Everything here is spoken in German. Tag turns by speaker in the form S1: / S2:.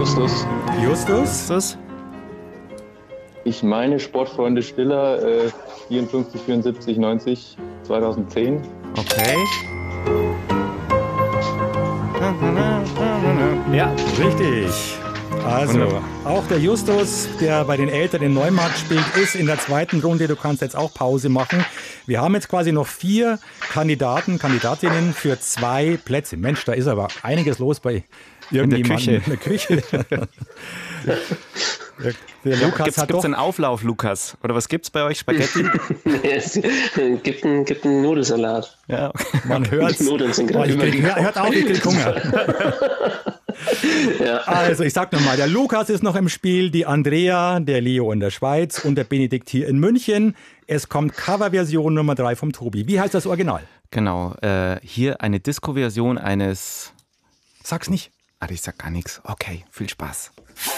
S1: Justus.
S2: Justus?
S1: Ich meine Sportfreunde Stiller, 54, 74, 90, 2010.
S2: Okay. Ja, richtig. Also,
S3: Wunderbar.
S2: auch der Justus, der bei den Eltern in Neumarkt spielt, ist in der zweiten Runde. Du kannst jetzt auch Pause machen. Wir haben jetzt quasi noch 4 Kandidatinnen für 2 Plätze. Mensch, da ist aber einiges los bei irgendjemandem in der Küche. Der Lukas hat
S3: gibt's einen Auflauf, Lukas? Oder was gibt's bei euch? Spaghetti?
S4: Es gibt einen Nudelsalat.
S3: Ja,
S2: Man hört's.
S4: Die Nudeln sind gerade übergegangen.
S2: Hört auf, ich krieg Hunger.
S4: Ja.
S2: Also, ich sag nochmal, der Lukas ist noch im Spiel, die Andrea, der Leo in der Schweiz und der Benedikt hier in München. Es kommt Coverversion Nummer 3 vom Tobi. Wie heißt das Original?
S3: Genau. Hier eine Disco-Version eines...
S2: Sag's nicht.
S3: Ich sag gar nichts. Okay, viel Spaß.